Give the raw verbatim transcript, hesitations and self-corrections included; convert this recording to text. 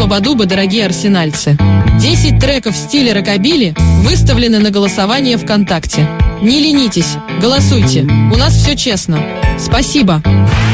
Хуба-Дуба, дорогие арсенальцы. десять треков в стиле рокобили выставлены на голосование ВКонтакте. Не ленитесь, голосуйте. У нас все честно. Спасибо.